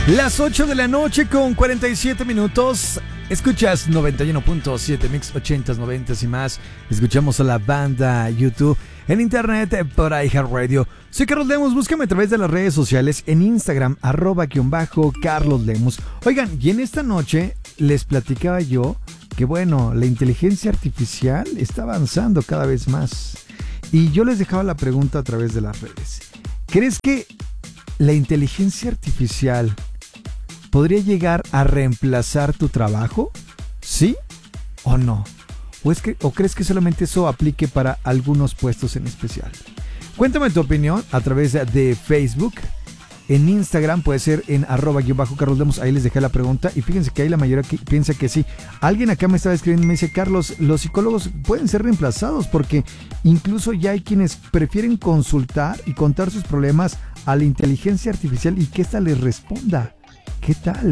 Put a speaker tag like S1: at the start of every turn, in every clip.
S1: Las 8 de la noche con 47 minutos. Escuchas 91.7 Mix 80s, 90s y más. Escuchamos a la banda YouTube en internet por iHeartRadio. Soy Carlos Lemus, búscame a través de las redes sociales en Instagram, @Carlos Lemus. Oigan, y en esta noche les platicaba yo que bueno, la inteligencia artificial está avanzando cada vez más. Y yo les dejaba la pregunta a través de las redes. ¿Crees que la inteligencia artificial podría llegar a reemplazar tu trabajo? ¿Sí o no? ¿O crees que solamente eso aplique para algunos puestos en especial? Cuéntame tu opinión a través de Facebook. En Instagram puede ser en @Carlos Lemus. Ahí les dejé la pregunta y fíjense que ahí la mayoría piensa que sí. Alguien acá me estaba escribiendo y me dice: Carlos, los psicólogos pueden ser reemplazados porque incluso ya hay quienes prefieren consultar y contar sus problemas a la inteligencia artificial y que ésta les responda. ¿Qué tal,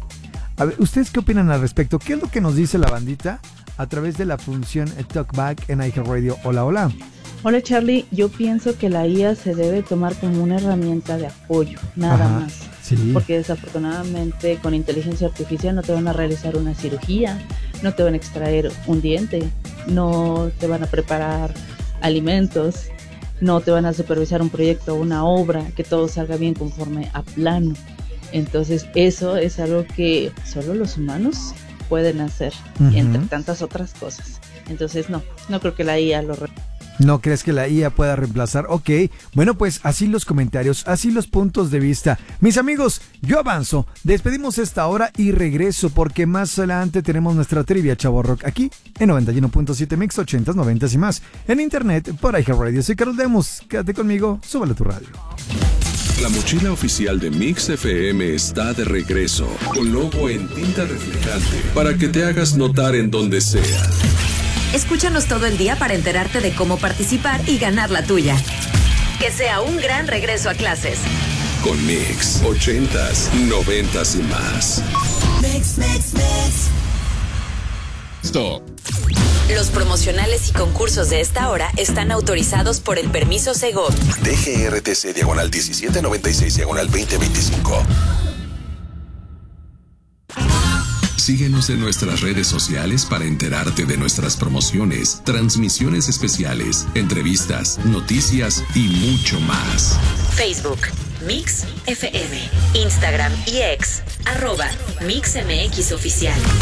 S1: A ver, ¿ustedes qué opinan al respecto? ¿Qué es lo que nos dice la bandita a través de la función Talkback en iHeartRadio? Hola, hola.
S2: Hola, Charlie. Yo pienso que la IA se debe tomar como una herramienta de apoyo, nada más.
S1: Sí.
S2: Porque desafortunadamente con inteligencia artificial no te van a realizar una cirugía, no te van a extraer un diente, no te van a preparar alimentos, no te van a supervisar un proyecto o una obra, que todo salga bien conforme a plano. Entonces eso es algo que solo los humanos pueden hacer, entre tantas otras cosas. Entonces no creo que la IA lo
S1: ¿No crees que la IA pueda reemplazar? Ok, bueno, pues así los comentarios, así los puntos de vista. Mis amigos, yo avanzo, despedimos esta hora y regreso porque más adelante tenemos nuestra trivia Chavo Rock aquí en 91.7 Mix 80s, 90s y más. En internet por iHeartRadio. Soy Carlos Lemus, quédate conmigo, súbale a tu radio.
S3: La mochila oficial de Mix FM está de regreso, con logo en tinta reflejante, para que te hagas notar en donde sea.
S4: Escúchanos todo el día para enterarte de cómo participar y ganar la tuya. Que sea un gran regreso a clases.
S3: Con Mix 80s, 90s y más.
S5: Mix.
S3: Stop.
S4: Los promocionales y concursos de esta hora están autorizados por el permiso Segov.
S6: DGRTC /16/2025.
S3: Síguenos en nuestras redes sociales para enterarte de nuestras promociones, transmisiones especiales, entrevistas, noticias y mucho más.
S4: Facebook, Mix FM, Instagram y X, @MixMX Oficial.